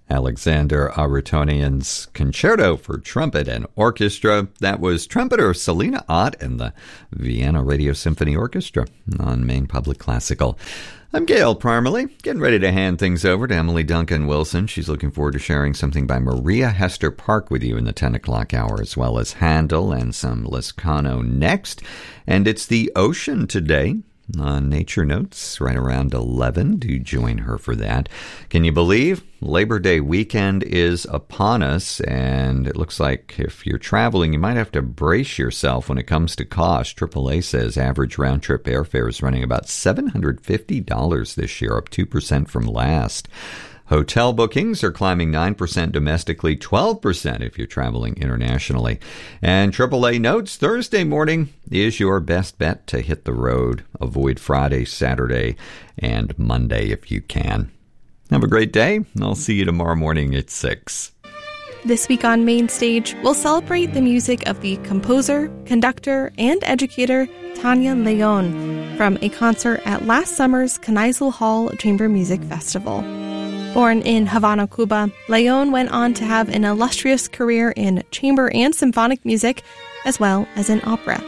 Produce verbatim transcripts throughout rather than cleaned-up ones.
Alexander Arutonian's Concerto for Trumpet and Orchestra. That was trumpeter Selena Ott and the Vienna Radio Symphony Orchestra on Maine Public Classical. I'm Gail Parmalee, getting ready to hand things over to Emily Duncan Wilson. She's looking forward to sharing something by Maria Hester Park with you in the ten o'clock hour, as well as Handel and some Lescano next. And it's the ocean today on Nature Notes right around eleven. Do join her for that. Can you believe Labor Day weekend is upon us, and it looks like if you're traveling, you might have to brace yourself when it comes to cost. triple A says average round-trip airfare is running about seven hundred fifty dollars this year, up two percent from last. Hotel bookings are climbing nine percent domestically, twelve percent if you're traveling internationally. And triple A notes Thursday morning is your best bet to hit the road. Avoid Friday, Saturday, and Monday if you can. Have a great day, and I'll see you tomorrow morning at six. This week on Main Stage, we'll celebrate the music of the composer, conductor, and educator Tania León from a concert at last summer's Kneisel Hall Chamber Music Festival. Born in Havana, Cuba, León went on to have an illustrious career in chamber and symphonic music, as well as in opera.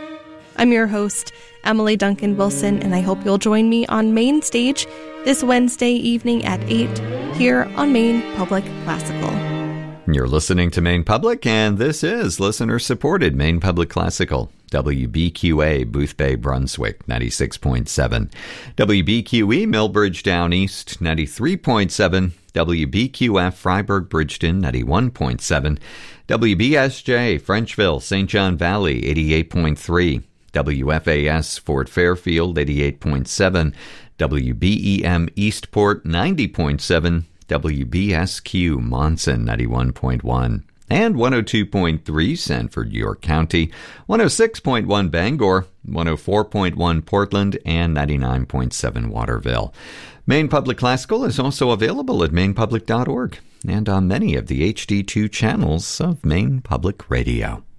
I'm your host, Emily Duncan Wilson, and I hope you'll join me on Main Stage this Wednesday evening at eight here on Maine Public Classical. You're listening to Maine Public, and this is listener-supported Maine Public Classical. W B Q A, Boothbay, Brunswick, ninety-six point seven. W B Q E, Millbridge Down East, ninety-three point seven. W B Q F, Freiburg, Bridgeton, ninety-one point seven. W B S J, Frenchville, Saint John Valley, eighty-eight point three. W F A S, Fort Fairfield, eighty-eight point seven. W B E M, Eastport, ninety point seven. W B S Q, Monson, ninety-one point one. And one oh two point three Sanford, York County, one oh six point one Bangor, one oh four point one Portland, and ninety-nine point seven Waterville. Maine Public Classical is also available at maine public dot org and on many of the H D two channels of Maine Public Radio.